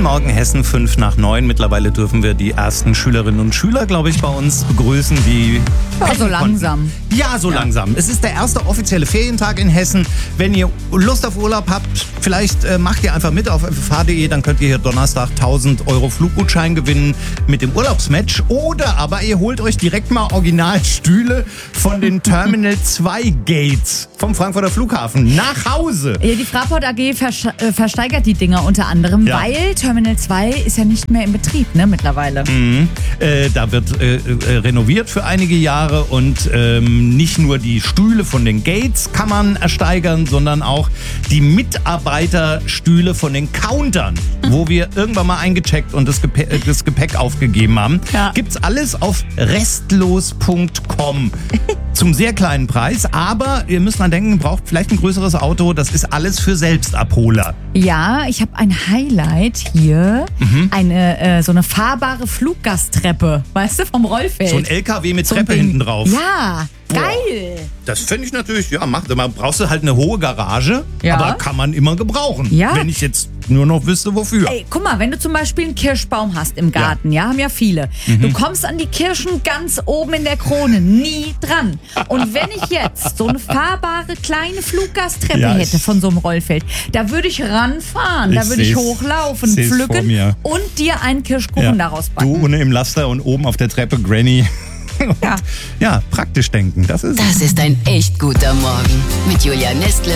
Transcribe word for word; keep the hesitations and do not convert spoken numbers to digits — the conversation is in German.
Morgen Hessen, fünf nach neun. Mittlerweile dürfen wir die ersten Schülerinnen und Schüler, glaube ich, bei uns begrüßen, die... Ja, so langsam. Ja, so ja. langsam. Es ist der erste offizielle Ferientag in Hessen. Wenn ihr Lust auf Urlaub habt, vielleicht äh, macht ihr einfach mit auf f f h punkt d e, dann könnt ihr hier Donnerstag tausend Euro Fluggutschein gewinnen mit dem Urlaubsmatch. Oder aber ihr holt euch direkt mal Originalstühle von den Terminal zwei Gates vom Frankfurter Flughafen nach Hause. Ja, die Fraport A G vers- äh, versteigert die Dinger unter anderem, ja. weil Terminal zwei ist ja nicht mehr in Betrieb, ne, mittlerweile. Mhm. Äh, da wird äh, äh, renoviert für einige Jahre und ähm, nicht nur die Stühle von den Gates kann man ersteigern, sondern auch die Mitarbeiterstühle von den Countern, mhm. wo wir irgendwann mal eingecheckt und das Gepäck, das Gepäck aufgegeben haben. Ja. Gibt's alles auf restlos punkt com zum sehr kleinen Preis, aber ihr müsst dran denken, ihr braucht vielleicht ein größeres Auto, das ist alles für Selbstabholer. Ja, ich habe ein Highlight hier, mhm. eine äh, so eine fahrbare Fluggasttreppe, weißt du, vom Rollfeld. So ein L K W mit so Treppe hinten drauf. Ja, geil. Das finde ich natürlich, ja, macht man brauchst du halt eine hohe Garage, ja. aber kann man immer gebrauchen, ja. wenn ich jetzt nur noch wüsste, wofür. Ey, guck mal, wenn du zum Beispiel einen Kirschbaum hast im Garten, ja, ja haben ja viele. Mhm. Du kommst an die Kirschen ganz oben in der Krone, nie dran. Und wenn ich jetzt so eine fahrbare kleine Fluggasttreppe ja, hätte von so einem Rollfeld, da würde ich ranfahren, da würde ich hochlaufen, pflücken und dir einen Kirschkuchen ja. daraus backen. Du ohne im Laster und oben auf der Treppe Granny. Und, ja. ja, praktisch denken. Das ist, das ist ein echt guter Morgen mit Julia Nestle.